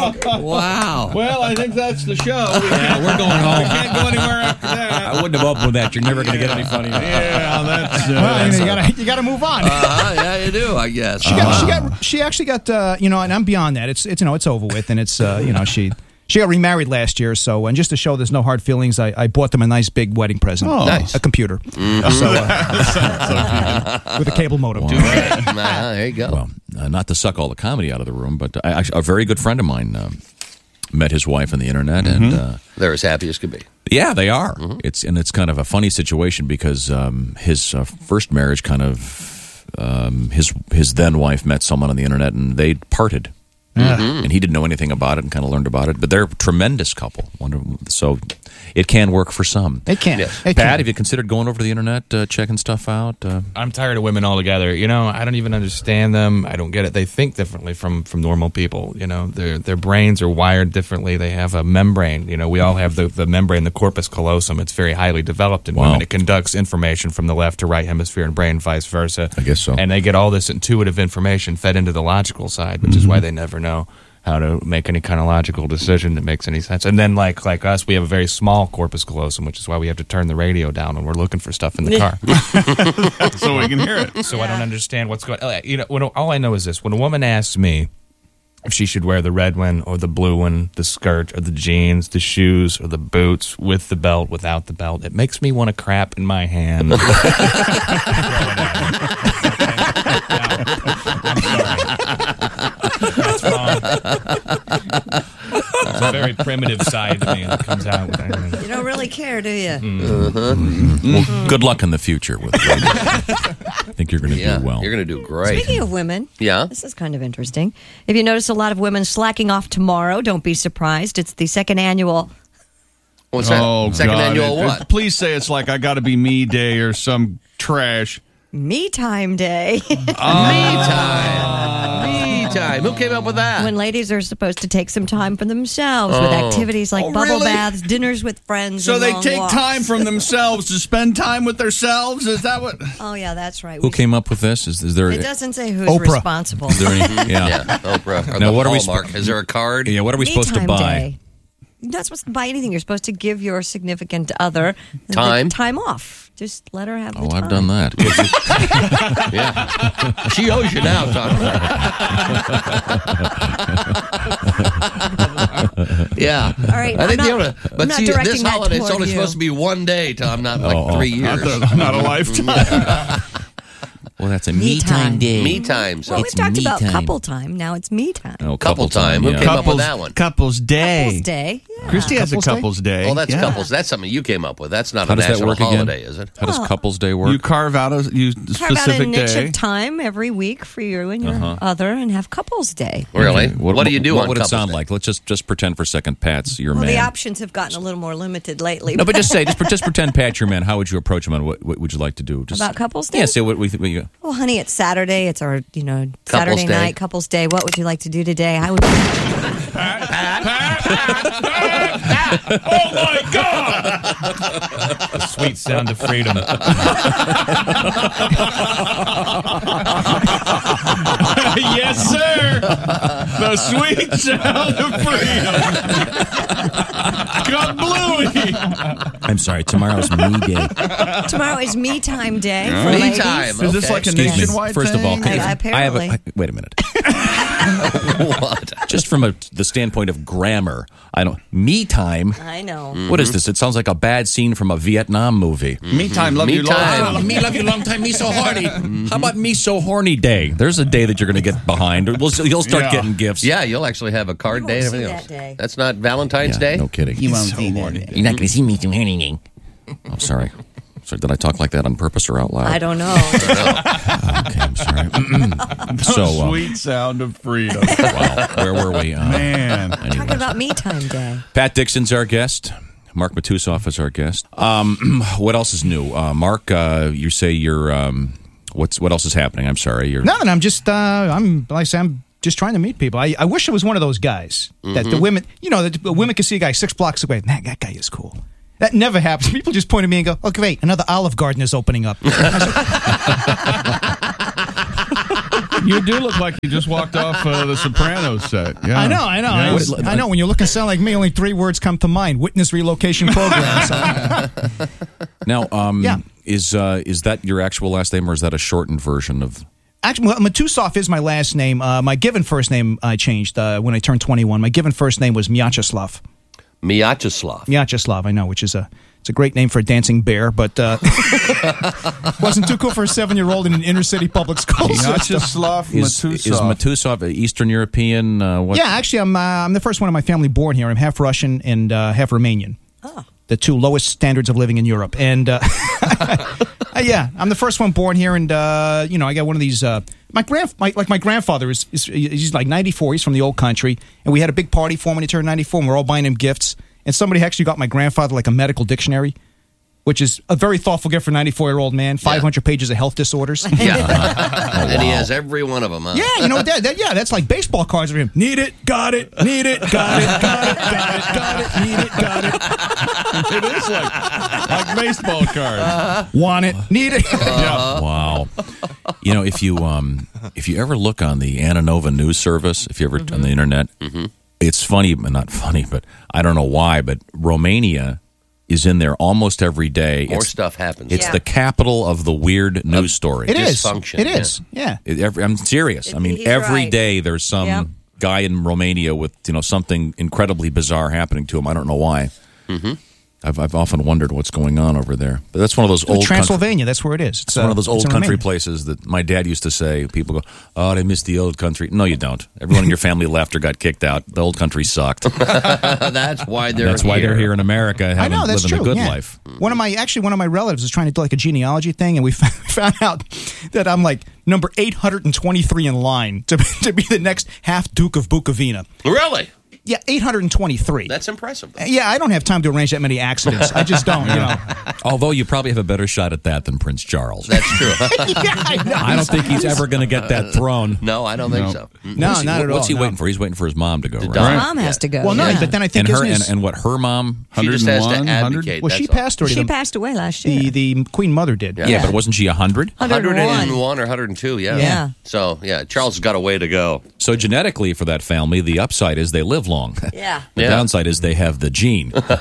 Wow. Well, I think that's the show. We're going home. We can't go anywhere after that. I wouldn't have opened with that. You're never going to get any funny. Yeah, that's... you got to move on. Yeah, you do, I guess. She actually got and I'm beyond that. It's over with, and it's she got remarried last year. So, and just to show there's no hard feelings, I bought them a nice big wedding present. Oh, nice. A computer. With a cable modem. There you go. Well, not to suck all the comedy out of the room, but a very good friend of mine met his wife on the internet, and They're as happy as could be. yeah, they are. It's kind of a funny situation because his first marriage his then wife met someone on the internet and they parted. And he didn't know anything about it and kind of learned about it. But they're a tremendous couple. So it can work for some. It can. Yes. Pat, have you considered going over to the internet, checking stuff out? I'm tired of women altogether. I don't even understand them. I don't get it. They think differently from normal people. Their brains are wired differently. They have a membrane. We all have the membrane, the corpus callosum. It's very highly developed in women. It conducts information from the left to right hemisphere and brain, vice versa. I guess so. And they get all this intuitive information fed into the logical side, which is why they never know how to make any kind of logical decision that makes any sense. And then, like us, we have a very small corpus callosum, which is why we have to turn the radio down when we're looking for stuff in the car. So we can hear it. So I don't understand what's going on. All I know is this. When a woman asks me if she should wear the red one or the blue one, the skirt or the jeans, the shoes or the boots, with the belt, without the belt, it makes me want to crap in my hand. I'm sorry. That's wrong. It's a very primitive side to me that comes out with anything. You don't really care, do you? Well, good luck in the future with it. I think you're going to do well. You're going to do great. Speaking of women, Yeah? this is kind of interesting. If you notice a lot of women slacking off tomorrow, don't be surprised. It's the second annual. What's that? Oh, Second God. annual what? Please say it's like I Got to Be Me Day or some trash. Me Time Day. Me time. Me time. Who came up with that? When ladies are supposed to take some time for themselves with activities like bubble really? baths, dinners with friends, So and they long take walks. time from themselves to spend time with themselves? Is that what? Oh, yeah, that's right. Who came up with this? Is there? It doesn't say who's Oprah. responsible. Is there any? Yeah, Oprah. Or Now, the what are we Hallmark. Is there a card? Yeah, what are we Me supposed to Time buy? Day. You're not supposed to buy anything. You're supposed to give your significant other the time off. Just let her have the Oh, time. I've done that. Yeah. She owes you now, Tom. Yeah. All right, I think I'm not- but I'm not see, directing this that holiday it's toward only you. supposed to be one day, Tom, not like 3 years. Not a lifetime. Well, that's a Me time day. Me time. So Well, we've talked me about time. couple time. Now it's me time. Oh, couple time. Who yeah. came up with that one? Couples Day. Couples Day. Yeah. Christy has a Couples Day. Oh, that's Yeah. couples. That's something you came up with. That's not How a does that national work again? holiday, is it? How does Couples Day work? You carve out a Carve out a specific niche day. of time every week for you and your other and have Couples Day. Really? Okay. What do you do What on would it couples sound day? like? Let's just pretend for a second, Pat's your Well, man. the options have gotten a little more limited lately. No, but just pretend Pat's your man. How would you approach him on what would you like to do? Just, About Couples Day? Yeah, say what we Well, honey, it's Saturday. It's our, Saturday Day. night Couples Day. What would you like to do today? I would. Oh, my God! The sweet sound of freedom. Yes, sir. The sweet sound of freedom. Kablooey. I'm sorry. Tomorrow's me day. Tomorrow is Me Time Day. For Me ladies. time. Is this like a Excuse me. nationwide First of all, thing? can- Apparently. wait a minute. What? Just from the standpoint of grammar, me time. I know. What is this? It sounds like a bad scene from a Vietnam movie. Me time, love Me you, time. long. Me love you long time, me so horny. How about me so horny day? There's a day that you're going to get behind. You'll start Yeah. getting gifts. Yeah, you'll actually have a card You day and won't see everything that else. day. That's not Valentine's Day? No kidding. You won't see that. You're not going to see me so horny. I'm sorry. So did I talk like that on purpose or out loud? I don't know. Okay, I'm sorry. So, Sweet sound of freedom. wow, where were we? Man. Talking about Me Time Day. Pat Dixon's our guest. Mark Matusoff is our guest. What else is new? Mark, you say you're. What else is happening? I'm sorry. You're. Nothing. I'm just. I'm like I say, I'm just trying to meet people. I wish I was one of those guys that the women. That the women can see a guy 6 blocks away. Man, that guy is cool. That never happens. People just point at me and go, "Oh, great, another Olive Garden is opening up." You do look like you just walked off the Sopranos set. Yeah. I know. Yeah. I know. When you look and sound like me, only 3 words come to mind: witness relocation program. So. Now, Yeah. is that your actual last name, or is that a shortened version of? Actually, Matusov is my last name. My given first name I changed when I turned 21. My given first name was Myacheslav. Myacheslav. I know, which is it's a great name for a dancing bear, but wasn't too cool for a 7-year-old in an inner city public school system. Myacheslav Is Matusov Eastern European? What? Yeah, actually, I'm the first one in my family born here. I'm half Russian and half Romanian. Oh. The 2 lowest standards of living in Europe. And yeah, I'm the first one born here, and I got one of these. My grandfather is he's like 94. He's from the old country, and we had a big party for him when he turned 94. And we're all buying him gifts, and somebody actually got my grandfather like a medical dictionary, which is a very thoughtful gift for a 94-year-old man. 500 pages of health disorders. Yeah. And he has every one of them, huh? Yeah, you know that's like baseball cards for him. Need it, got it, need it, got it, got it, need it, got it. It is like baseball cards. Want it, need it. Yeah. Wow. You know, if you ever look on the Ananova news service, if you ever on the internet, it's funny, not funny, but I don't know why, but Romania is in there almost every day. More stuff happens. It's the capital of the weird news story. It is. Dysfunction, It is. Yeah. I'm serious. I mean, He's every right. day there's some guy in Romania with something incredibly bizarre happening to him. I don't know why. I've often wondered what's going on over there. But that's one of those old Transylvania. That's where it is. It's one of those old in country Romania. places that my dad used to say. People go, "Oh, they miss the old country." No, you don't. Everyone in your family left or got kicked out. The old country sucked. That's why they're That's why they're here in America, I know that's living true. a good yeah. life. One of my relatives was trying to do like a genealogy thing, and we found out that I'm like number 823 in line to be the next half Duke of Bukovina. Really? Yeah, 823. That's impressive, though. Yeah, I don't have time to arrange that many accidents. I just don't. Although you probably have a better shot at that than Prince Charles. That's true. Yeah, I know. I don't think he's ever going to get that throne. No, I don't think so. No, not at all. What's he no. waiting for? He's waiting for his mom to go, right? die. Mom has to go. Well, no, yeah. but then I think And her isn't his- and what her mom? She just has to 101, 100? advocate. well, she that's all. passed already. She passed away last year. The Queen Mother did. Yeah, but wasn't she 100? 101 or 102, yeah. Yeah. So, yeah, Charles has got a way to go. So genetically, for that family, the upside is they live long. Yeah. The downside is they have the gene. The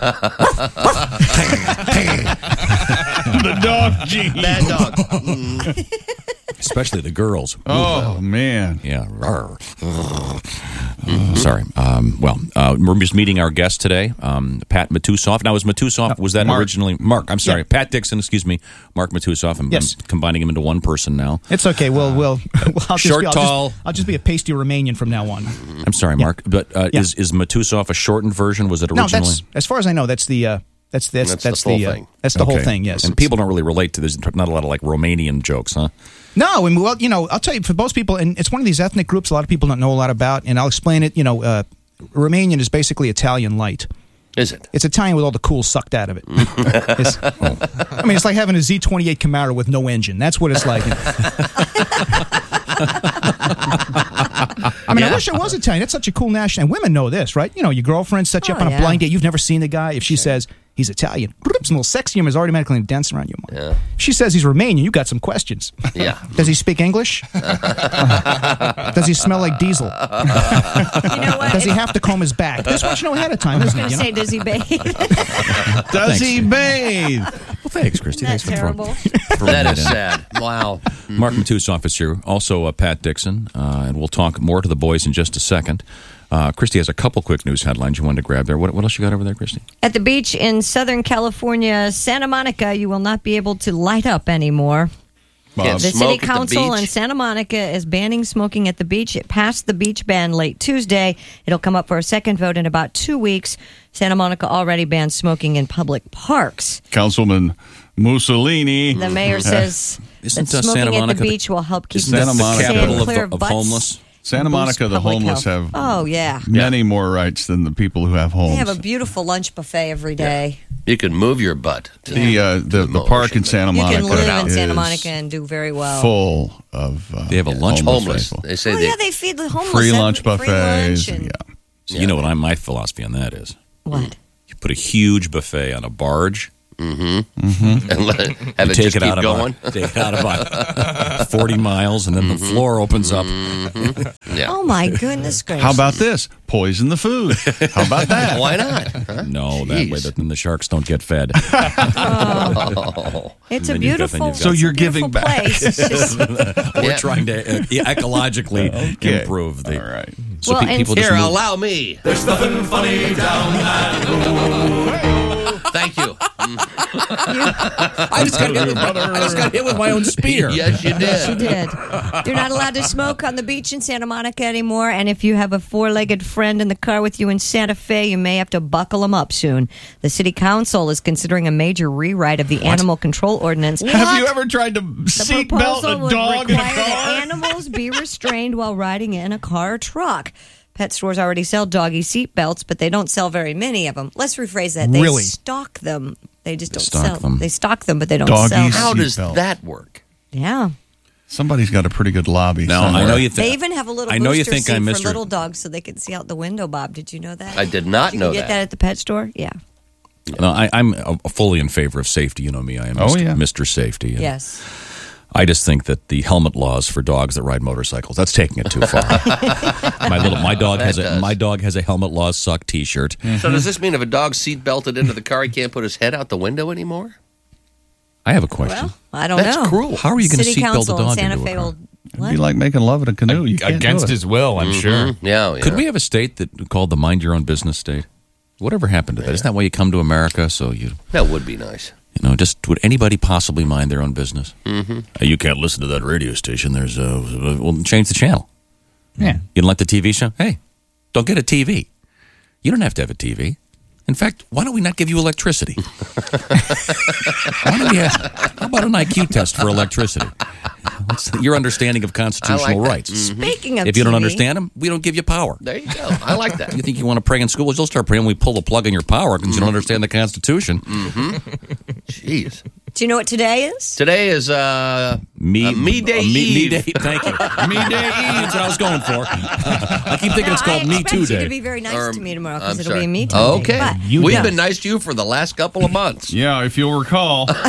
dog gene. Bad dog. Especially the girls. Oh, man. Yeah. Sorry. We're just meeting our guest today, Pat Matusov. Now, was Matusov, was that Mark. originally... Mark, I'm sorry. Yeah. Pat Dixon, excuse me. Mark Matusov. I'm Yes. combining him into one person now. It's okay. Short, tall. I'll just be a pasty Romanian from now on. I'm sorry, Mark. But is Matusov a shortened version? Was it No, originally? that's as far as I know. That's the that's the full thing. That's the whole Okay. thing. Yes, And people don't really relate to. There's not a lot of like Romanian jokes, huh? No, and well, I'll tell you, for most people, and it's one of these ethnic groups a lot of people don't know a lot about, and I'll explain it. Romanian is basically Italian light. Is it? It's Italian with all the cool sucked out of it. It's like having a Z28 Camaro with no engine. That's what it's like. I wish it was Italian. That's such a cool national. And women know this, right? Your girlfriend sets you up on a blind date. You've never seen the guy. If she says he's Italian, some little sexium is automatically dancing around your mind. Yeah. If she says he's Romanian, you got some questions. Yeah. Does he speak English? Does he smell like diesel? You know what? Does he have to comb his back? That's what you know ahead of time, isn't I was it? going to say, does he bathe? Does he bathe? Well, thanks, Christy. Isn't that Thanks terrible? for That that is in. sad. Wow. Mark Matusov is here. Also, Pat Dixon. And we'll talk more to the boys in just a second. Christy has a couple quick news headlines you wanted to grab there. What else you got over there, Christy? At the beach in Southern California, Santa Monica, you will not be able to light up anymore. Can't The smoke city at the council beach. in Santa Monica is banning smoking at the beach. It passed the beach ban late Tuesday. It'll come up for a second vote in about 2 weeks. Santa Monica already bans smoking in public parks. Councilman Mussolini. The mayor says Isn't, that Santa smoking at Monica the the- beach will help keep Isn't that Santa the Monica capital sand clear of butts. homeless? Santa Boost Monica, the public homeless health. have Oh, yeah. many more rights than the people who have homes. They have a beautiful lunch buffet every day. You can move your butt. To the park in Santa You Monica can live in is Santa Monica and do very well. full of They have a lunch homeless. people. They say Oh, they yeah, they feed the homeless. Free every- lunch free buffets. lunch and- Yeah. So you know what my philosophy on that is? What? You put a huge buffet on a barge, and have it Take just it keep out going. take it out about 40 miles, and then the floor opens up. Yeah. Oh my goodness gracious! How about this? Poison the food. How about that? Why not? Huh? No, that way then the sharks don't get fed. It's a then you've got- beautiful. So you're it's a beautiful giving back. place. It's just- We're trying to ecologically Okay. improve the. All right. So Well, and- people just Here, move- allow me. There's nothing funny down that road. Thank you. I just got hit with my own spear. Yes, you Yes, you did. did. You're not allowed to smoke on the beach in Santa Monica anymore. And if you have a four-legged friend in the car with you in Santa Fe, you may have to buckle them up soon. The city council is considering a major rewrite of the animal control ordinance. Have you ever tried to The seat proposal belt a would dog in a require that car? animals be restrained while riding in a car or truck. Pet stores already sell doggy seat belts, but they don't sell very many of them. Let's rephrase that. They Really? stock them. They just don't stock sell them. They stock them, but they don't Doggy sell them. How does Seatbelt. that work? Yeah. Somebody's got a pretty good lobby. No, somewhere. I know you They think. even have a little I know you booster think seat I for missed her. little dogs so they can see out the window, Bob. Did you know that? I did not you know can get that at the pet store? Yeah. No, I'm fully in favor of safety. You know me. I am Oh, Mr. yeah. Mr. Safety. And Yes. I just think that the helmet laws for dogs that ride motorcycles, that's taking it too far. my dog has a helmet laws suck T-shirt. So does this mean if a dog's seat belted into the car, he can't put his head out the window anymore? I have a question. Well, I don't That's know. cruel. How are you going to City seatbelt a Council in dog Santa into a Fe car? will. It'd be like making love in a canoe. You can't Against do it. his will, I'm sure. Yeah. Could we have a state that called the mind your own business state? Whatever happened to that? Isn't that why you come to America? So That would be nice. just would anybody possibly mind their own business? Mm-hmm. You can't listen to that radio station. There's well, change the channel. Yeah. You don't like the TV show? Hey, don't get a TV. You don't have to have a TV. In fact, why don't we not give you electricity? How about an IQ test for electricity? Your understanding of constitutional that. rights. Speaking of If you don't TV, understand them, we don't give you power. There you go. I like that. You think you want to pray in school? You'll start praying when we pull the plug in your power because you don't understand the Constitution. Jeez. do you know what today is? Today is Me Day Eve. Thank you. Me Day Eve. That's what I was going for. I keep thinking it's called I Me expect Too you Day. to be very nice to me tomorrow because I'm it'll sorry. be a Me Too Okay. day. But- We've Yeah. been nice to you for the last couple of months. Yeah, if you'll recall. Oh,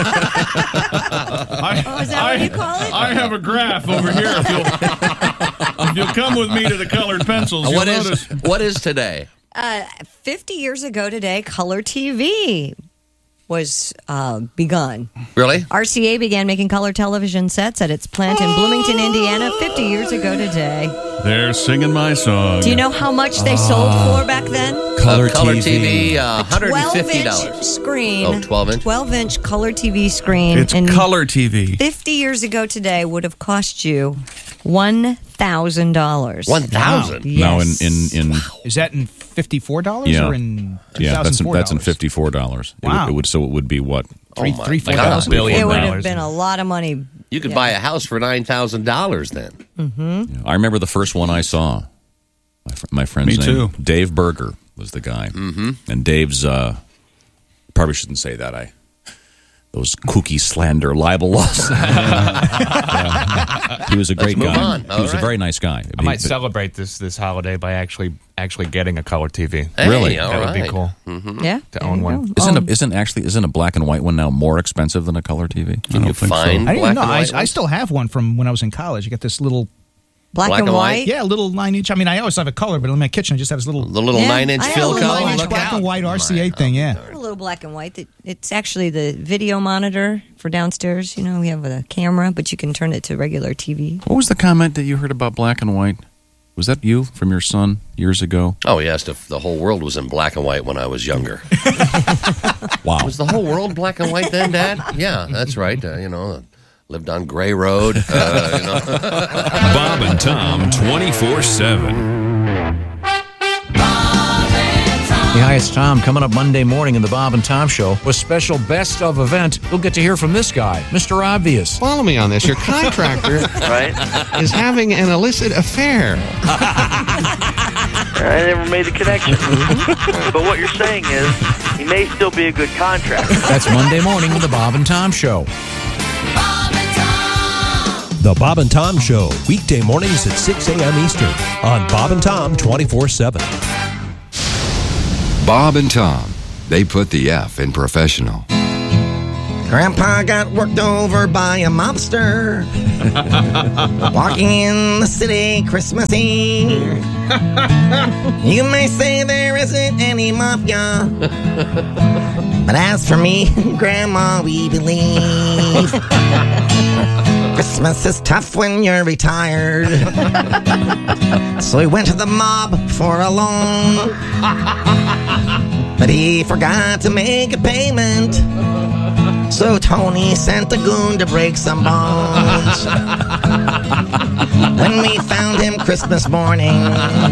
is that what you call it? I have a graph over here. If you'll come with me to the colored pencils, you'll notice. What is today? 50 years ago today, color TV was begun. Really? RCA began making color television sets at its plant in Bloomington, Indiana 50 years ago today. They're singing my song. Do you know how much they sold for back then? Color TV, $150. 12-inch screen. Oh, 12-inch? 12-inch color TV screen. It's and color TV. 50 years ago today would have cost you $1,000. 1,000. Yes. Now in Is that in $54 Yeah. or in that's in $2004? $54. Wow. It would be what? It would have been a lot of money. You could buy a house for $9,000 then. I remember the first one I saw. My friend's Me name, too. Dave Berger was the guy, and Dave's. Probably shouldn't say that. Those kooky slander libel laws. Yeah. He was a great move guy. on. He was a very nice guy. I might celebrate this holiday by actually getting a color TV. Hey, Really? all That would be right. cool. Yeah. To own one. Isn't a black and white one now more expensive than a color TV? Can you find I didn't black know. and white I ones? still have one from when I was in college. You got this little, Black and white? yeah, little 9-inch. I mean, I always have a color, but in my kitchen, I just have this little The little Yeah, 9-inch I have fill a little color? 9-inch Look black out. and white RCA thing. Yeah. A little black and white. It's actually the video monitor for downstairs. You know, we have a camera, but you can turn it to regular TV. What was the comment that you heard about black and white? Was that you from your son years ago? Oh, yes. The whole world was in black and white when I was younger. Wow. Was the whole world black and white then, Dad? Yeah, that's right. Lived on Gray Road. Bob and Tom 24/7. Hey, hi, it's Tom. Coming up Monday morning in the Bob and Tom Show with special best of event. You'll get to hear from this guy, Mr. Obvious. Follow me on this. Your contractor is having an illicit affair. I never made the connection. But what you're saying is he may still be a good contractor. That's Monday morning in the Bob and Tom Show. The Bob and Tom Show, weekday mornings at 6 a.m. Eastern on Bob and Tom 24/7. Bob and Tom, they put the F in professional. Grandpa got worked over by a mobster walking in the city Christmas Eve. You may say there isn't any mafia, but as for me and Grandma, we believe Christmas is tough when you're retired. So he went to the mob for a loan, but he forgot to make a payment. So Tony sent a goon to break some bones. When we found him Christmas morning,